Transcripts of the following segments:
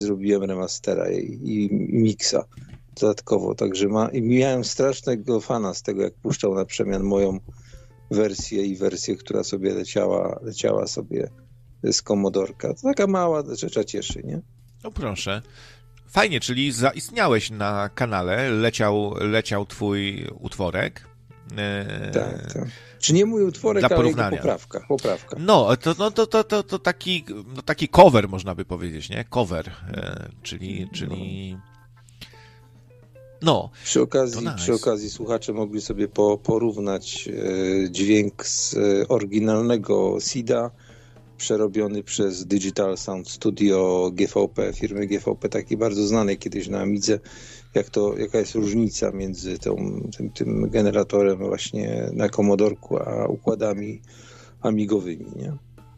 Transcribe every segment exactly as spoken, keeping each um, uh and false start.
zrobiłem remastera i, i, i miksa dodatkowo, także ma, i miałem strasznego fana z tego, jak puszczał na przemian moją wersję i wersję, która sobie leciała, leciała sobie z komodorka. To taka mała rzecz cieszy, nie? No proszę. Fajnie, czyli zaistniałeś na kanale, leciał, leciał twój utworek. Tak, tak. Czy nie mój utworek, dla porównania. Ale poprawka, poprawka. No, to, no, to, to, to, to taki, no, taki cover można by powiedzieć, nie? Cover, e, czyli, czyli... No. Przy okazji, nice. przy okazji słuchacze mogli sobie po, porównać e, dźwięk z e, oryginalnego Sida przerobiony przez Digital Sound Studio G V P, firmy G V P, takiej bardzo znanej kiedyś na Amidze, jak to, jaka jest różnica między tą, tym, tym generatorem właśnie na komodorku, a układami amigowymi, nie?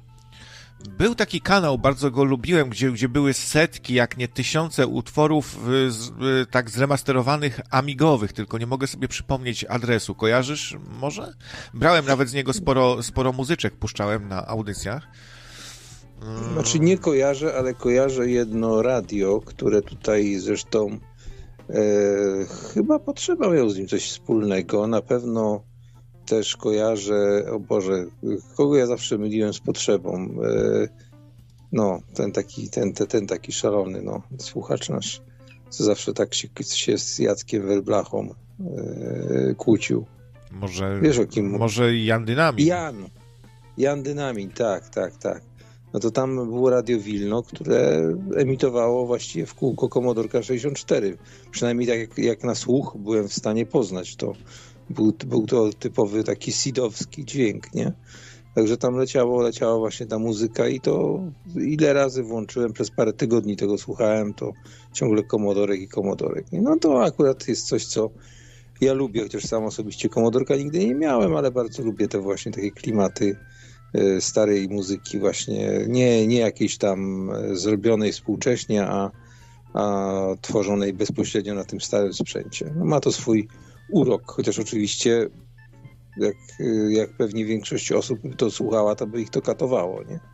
Był taki kanał, bardzo go lubiłem, gdzie, gdzie były setki, jak nie tysiące utworów z, tak zremasterowanych amigowych, tylko nie mogę sobie przypomnieć adresu. Kojarzysz może? Brałem nawet z niego sporo, sporo muzyczek, puszczałem na audycjach. Znaczy nie kojarzę, ale kojarzę jedno radio, które tutaj zresztą e, chyba potrzeba miał z nim coś wspólnego. Na pewno też kojarzę, o Boże, kogo ja zawsze myliłem z Potrzebą. E, no, ten taki, ten, ten, ten taki szalony, no, słuchacz nasz, co zawsze tak się, się z Jackiem Werblachą e, kłócił. Może, Wiesz o kim? Może Jan Dynamin. Jan. Jan Dynamin, tak, tak, tak. No to tam było Radio Wilno, które emitowało właściwie w kółko Komodorka sześćdziesiąt cztery. Przynajmniej tak jak, jak na słuch byłem w stanie poznać to. Był, był to typowy taki sidowski dźwięk, nie? Także tam leciało, leciała właśnie ta muzyka i to ile razy włączyłem, przez parę tygodni tego słuchałem, to ciągle Komodorek i Komodorek. Nie? No to akurat jest coś, co ja lubię, chociaż sam osobiście Komodorka nigdy nie miałem, ale bardzo lubię te właśnie takie klimaty starej muzyki właśnie, nie, nie jakiejś tam zrobionej współcześnie, a, a tworzonej bezpośrednio na tym starym sprzęcie. No, ma to swój urok, chociaż oczywiście jak, jak pewnie większość osób to słuchała, to by ich to katowało, nie?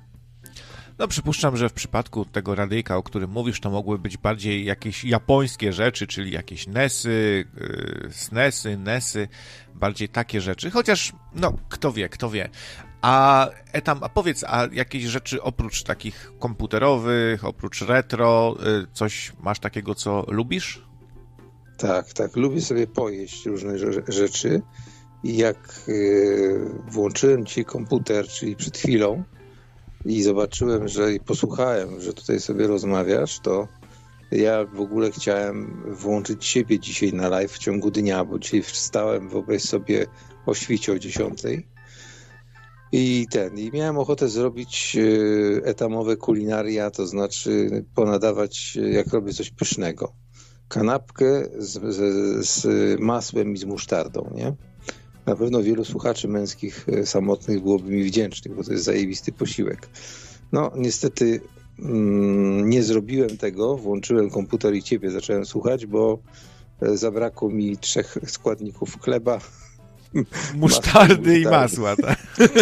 No przypuszczam, że w przypadku tego radyjka, o którym mówisz, to mogły być bardziej jakieś japońskie rzeczy, czyli jakieś nesy, snesy, nesy, bardziej takie rzeczy, chociaż no kto wie, kto wie. A Etam, a powiedz, a jakieś rzeczy oprócz takich komputerowych, oprócz retro, coś masz takiego, co lubisz? Tak, tak, lubię sobie pojeść różne rzeczy i jak yy, włączyłem dzisiaj komputer, czyli przed chwilą, i zobaczyłem, że i posłuchałem, że tutaj sobie rozmawiasz, to ja w ogóle chciałem włączyć siebie dzisiaj na live w ciągu dnia, bo dzisiaj wstałem, wyobraź sobie, o świcie o dziesiątej i ten, i miałem ochotę zrobić etamowe kulinaria, to znaczy ponadawać, jak robię coś pysznego. Kanapkę z, z, z masłem i z musztardą, nie? Na pewno wielu słuchaczy męskich samotnych byłoby mi wdzięcznych, bo to jest zajebisty posiłek. No, niestety mm, nie zrobiłem tego, włączyłem komputer i ciebie zacząłem słuchać, bo zabrakło mi trzech składników chleba, musztardy i masła, tak?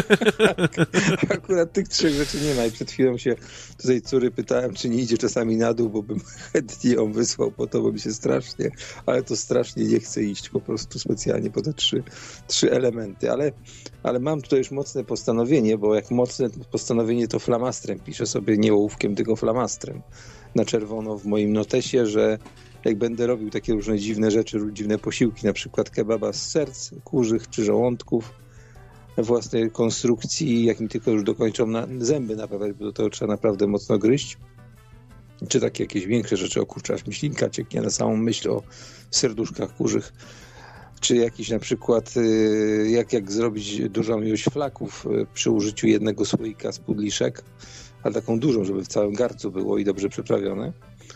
Akurat tych trzech rzeczy nie ma i przed chwilą się tutaj córy pytałem, czy nie idzie czasami na dół, bo bym chętnie ją wysłał po to, bo mi się strasznie, ale to strasznie nie chce iść po prostu specjalnie po te trzy, trzy elementy, ale, ale mam tutaj już mocne postanowienie, bo jak mocne postanowienie to flamastrem, piszę sobie nie ołówkiem, tylko flamastrem na czerwono w moim notesie, że jak będę robił takie różne dziwne rzeczy, dziwne posiłki, na przykład kebaba z serc kurzych czy żołądków własnej konstrukcji, jak mi tylko już dokończą na, zęby naprawiać, bo to trzeba naprawdę mocno gryźć, czy takie jakieś większe rzeczy, o kurczę, aż myślinka cieknie na samą myśl o serduszkach kurzych, czy jakiś na przykład jak, jak zrobić dużą ilość flaków przy użyciu jednego słoika z pudliszek, ale taką dużą, żeby w całym garcu było i dobrze przyprawione.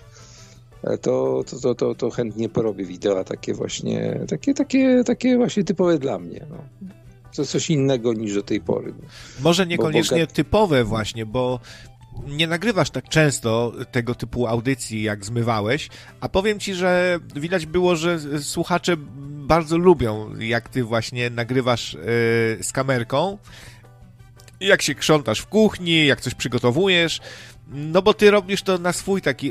To, to, to, to, to chętnie porobię wideo takie właśnie, takie, takie, takie właśnie typowe dla mnie. No. To coś innego niż do tej pory. Może niekoniecznie bogat... typowe właśnie, bo nie nagrywasz tak często tego typu audycji, jak zmywałeś, a powiem ci, że widać było, że słuchacze bardzo lubią, jak ty właśnie nagrywasz yy, z kamerką, jak się krzątasz w kuchni, jak coś przygotowujesz, no bo ty robisz to na swój taki